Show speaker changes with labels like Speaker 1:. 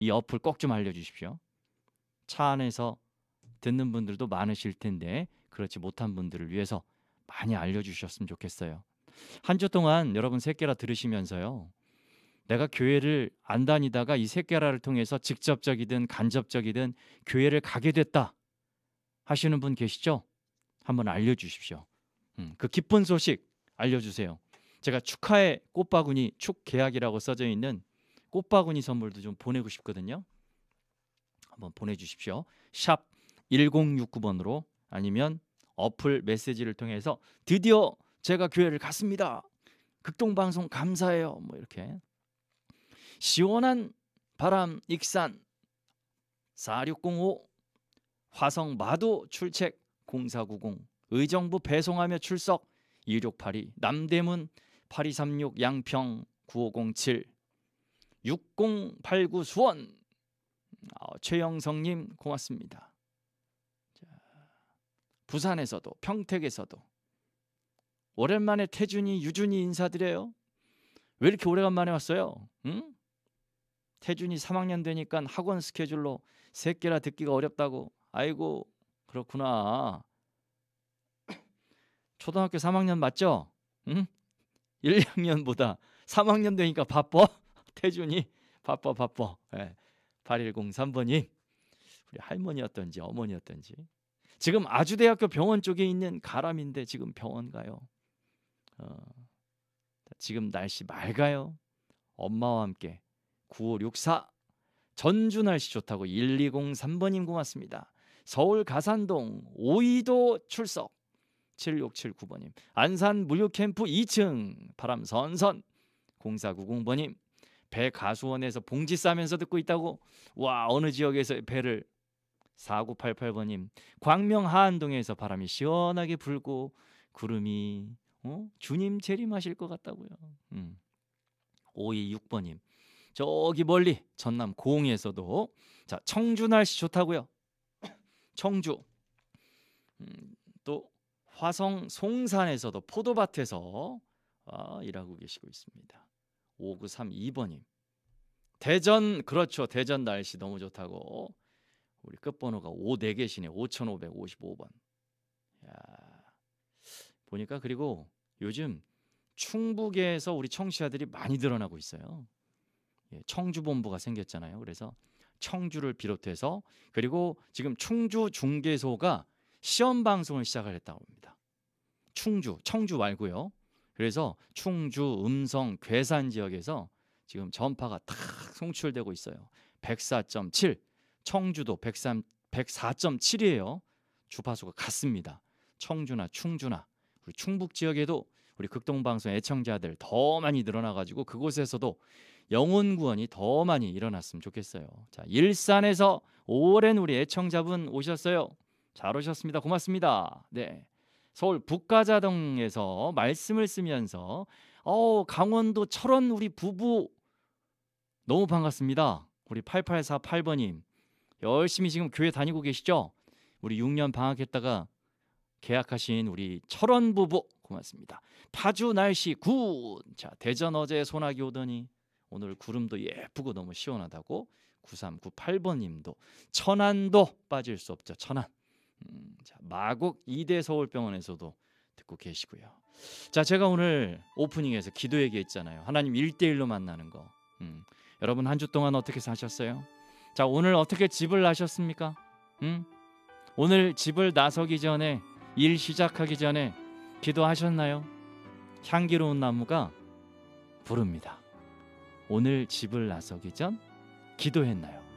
Speaker 1: 이 어플 꼭 좀 알려주십시오. 차 안에서 듣는 분들도 많으실 텐데 그렇지 못한 분들을 위해서 많이 알려주셨으면 좋겠어요. 한 주 동안 여러분 새끼라 들으시면서요. 내가 교회를 안 다니다가 이 새끼라를 통해서 직접적이든 간접적이든 교회를 가게 됐다 하시는 분 계시죠? 한번 알려주십시오. 그 기쁜 소식 알려주세요. 제가 축하의 꽃바구니 축계약이라고 써져 있는 꽃바구니 선물도 좀 보내고 싶거든요. 한번 보내주십시오. 샵 1069번으로 아니면 어플 메시지를 통해서 드디어 제가 교회를 갔습니다. 극동방송 감사해요. 뭐 이렇게 시원한 바람 익산 4605 화성 마도 출첵 0490 의정부 배송하며 출석 2682 남대문 8236 양평 9507 6089 수원 최영성님 고맙습니다. 자, 부산에서도 평택에서도 오랜만에 태준이 유준이 인사드려요. 왜 이렇게 오래간만에 왔어요? 응? 태준이 3학년 되니까 학원 스케줄로 새끼라 듣기가 어렵다고. 아이고 그렇구나. 초등학교 3학년 맞죠? 응? 1학년보다 3학년 되니까 바빠? 태준이 바빠. 네. 8103번님 우리 할머니였던지 어머니였던지 지금 아주대학교 병원 쪽에 있는 가람인데 지금 병원 가요. 지금 날씨 맑아요. 엄마와 함께 9564 전주 날씨 좋다고 1203번님 고맙습니다. 서울 가산동 5.2도 출석 7679번님 안산 무료캠프 2층 바람 선선 0490번님 배 가수원에서 봉지 싸면서 듣고 있다고. 와 어느 지역에서 배를 4988번님 광명 하안동에서 바람이 시원하게 불고 구름이 주님 재림하실 것 같다고요. 526번님 저기 멀리 전남 고흥에서도 자 청주 날씨 좋다고요. 청주 또 화성 송산에서도 포도밭에서 일하고 계시고 있습니다. 5932번님 대전 그렇죠. 대전 날씨 너무 좋다고 우리 끝번호가 54개시네. 5555번. 야, 보니까 그리고 요즘 충북에서 우리 청취자들이 많이 늘어나고 있어요. 예, 청주본부가 생겼잖아요. 그래서 청주를 비롯해서 그리고 지금 충주 중개소가 시험 방송을 시작을 했다고 합니다. 청주 말고요. 그래서 충주, 음성, 괴산 지역에서 지금 전파가 탁 송출되고 있어요. 104.7, 청주도 104.7이에요. 주파수가 같습니다. 청주나 충주나 우리 충북 지역에도 우리 극동방송 애청자들 더 많이 늘어나가지고 그곳에서도 영혼 구원이 더 많이 일어났으면 좋겠어요. 자, 일산에서 오랜 우리 애청자분 오셨어요. 잘 오셨습니다. 고맙습니다. 네. 서울 북가자동에서 말씀을 쓰면서 강원도 철원 우리 부부 너무 반갑습니다. 우리 8848번님 열심히 지금 교회 다니고 계시죠? 우리 6년 방학했다가 계약하신 우리 철원 부부 고맙습니다. 파주 날씨 굿. 자, 대전 어제 소나기 오더니 오늘 구름도 예쁘고 너무 시원하다고 9398번님도 천안도 빠질 수 없죠. 천안. 자, 마곡 이대 서울병원에서도 듣고 계시고요. 자, 제가 오늘 오프닝에서 기도 얘기했잖아요. 하나님 1대1로 만나는 거. 여러분 한 주 동안 어떻게 사셨어요? 자, 오늘 어떻게 집을 나셨습니까? 오늘 집을 나서기 전에 일 시작하기 전에 기도하셨나요? 향기로운 나무가 부릅니다. 오늘 집을 나서기 전 기도했나요?